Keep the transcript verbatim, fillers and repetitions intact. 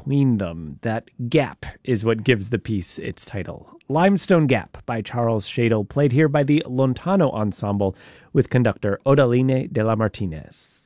between them. That gap is what gives the piece its title. Limestone Gap by Charles Shadle, played here by the Lontano Ensemble with conductor Odaline de la Martinez.